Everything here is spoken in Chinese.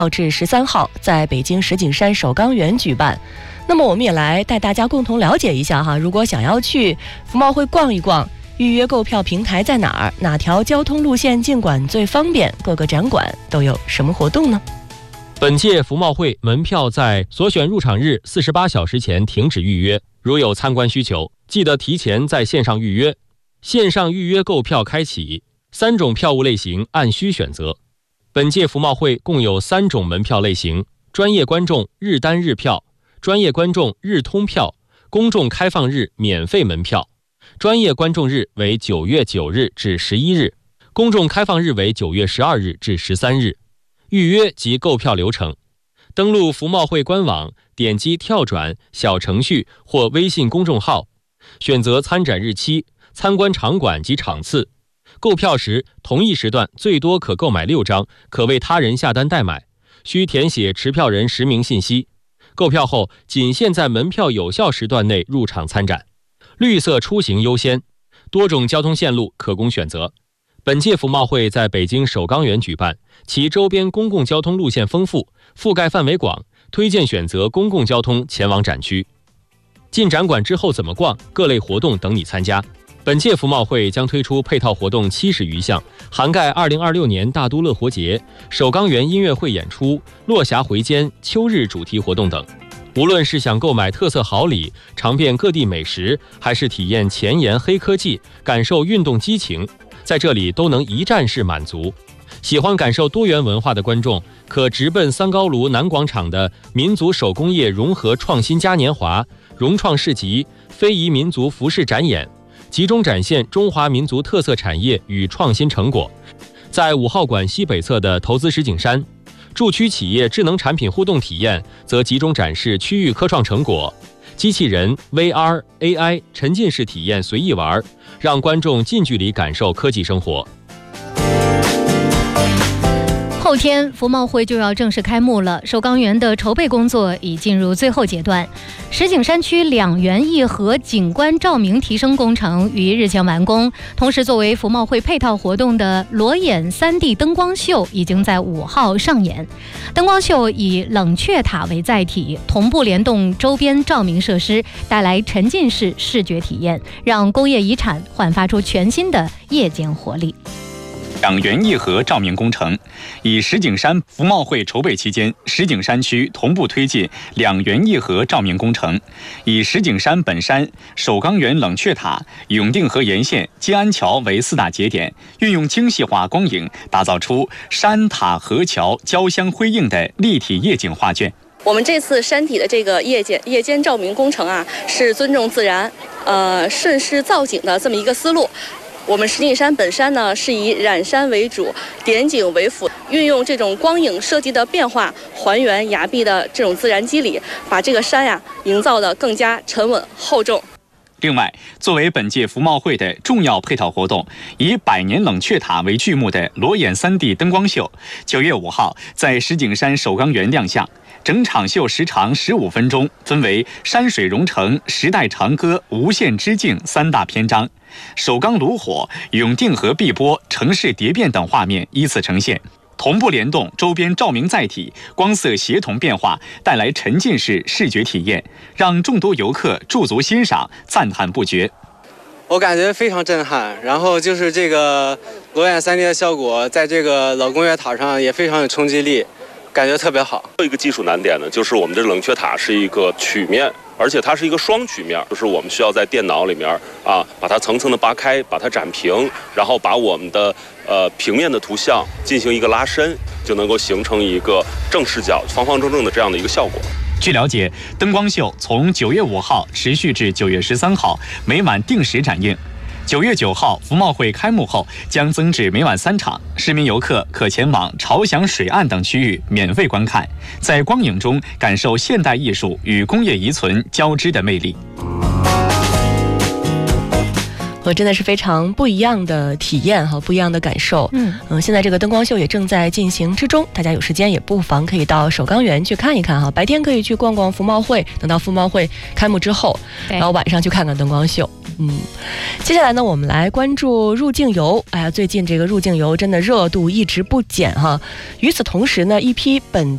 至13号在北京石景山首钢园举办。那么我们也来带大家共同了解一下哈，如果想要去服贸会逛一逛，预约购票平台在哪儿？哪条交通路线进馆最方便？各个展馆都有什么活动呢？ 本届服贸会门票在所选入场日48小时前停止预约，如有参观需求，记得提前在线上预约。线上预约购票开启，3种票务类型按需选择。本届服贸会共有3种门票类型：专业观众日单日票、专业观众日通票、公众开放日免费门票。专业观众日为9月9日至11日，公众开放日为9月12日至13日。预约及购票流程：登录服贸会官网，点击跳转小程序或微信公众号，选择参展日期、参观场馆及场次。购票时，同一时段最多可购买6张，可为他人下单代买，需填写持票人实名信息。购票后，仅限在门票有效时段内入场参展。绿色出行优先，多种交通线路可供选择。本届服贸会在北京首钢园举办，其周边公共交通路线丰富，覆盖范围广，推荐选择公共交通前往展区。进展馆之后怎么逛，各类活动等你参加。本届服贸会将推出配套活动70余项，涵盖2026年大都乐活节、首钢园音乐会演出、落霞回间、秋日主题活动等。无论是想购买特色好礼、尝遍各地美食，还是体验前沿黑科技、感受运动激情，在这里都能一站式满足。喜欢感受多元文化的观众，可直奔三高炉南广场的民族手工业融合创新嘉年华、融创市集、非遗民族服饰展演，集中展现中华民族特色产业与创新成果。在5号馆西北侧的投资石景山，驻区企业智能产品互动体验则集中展示区域科创成果，机器人、VR、AI 沉浸式体验随意玩，让观众近距离感受科技生活。 后天服贸会就要正式开幕了，首钢园的筹备工作已进入最后阶段。石景山区2园1河景观照明提升工程于日前完工，同时作为服贸会配套活动的裸眼3D 灯光秀已经在5号上演。灯光秀以冷却塔为载体，同步联动周边照明设施，带来沉浸式视觉体验，让工业遗产焕发出全新的夜间活力。 2园1河照明工程，以石景山服贸会筹备期间，石景山区同步推进2园1河照明工程，以石景山本山、首钢园冷却塔、永定河沿线、金安桥为4大节点，运用精细化光影，打造出山塔河桥交相辉映的立体夜景画卷。 我们这次山体的这个夜间照明工程啊，是尊重自然，顺势造景的这么一个思路。我们石景山本山呢是以染山为主，点景为辅，运用这种光影设计的变化，还原崖壁的这种自然肌理，把这个山呀营造得更加沉稳厚重。 另外，作为本届服贸会的重要配套活动，以百年冷却塔为剧目的裸眼3D 灯光秀，9月5号在石景山首钢园亮相。整场秀时长15分钟，分为山水融成、时代长歌、无限之境3大篇章。首钢炉火、永定河碧波、城市蝶变等画面依次呈现，同步联动周边照明载体，光色协同变化，带来沉浸式视觉体验，让众多游客驻足欣赏，赞叹不绝。 我感觉非常震撼，然后就是这个裸眼3D 的效果，在这个老工业塔上也非常有冲击力，感觉特别好。 一个技术难点呢，就是我们这冷却塔是一个曲面，而且它是一个双曲面，就是我们需要在电脑里面把它层层的扒开，把它展平，然后把我们的平面的图像进行一个拉伸，就能够形成一个正视角、方方正正的这样的一个效果。 据了解，灯光秀从9月5号持续至9月13号，每晚定时展映。9月9号服贸会开幕后，将增至每晚3场，市民游客可前往朝翔水岸等区域免费观看，在光影中感受现代艺术与工业遗存交织的魅力。 真的是非常不一样的体验和不一样的感受。现在这个灯光秀也正在进行之中，大家有时间也不妨可以到首钢园去看一看哈。白天可以去逛逛服贸会，等到服贸会开幕之后，然后晚上去看看灯光秀。接下来呢，我们来关注入境游。最近这个入境游真的热度一直不减哈。与此同时呢，一批本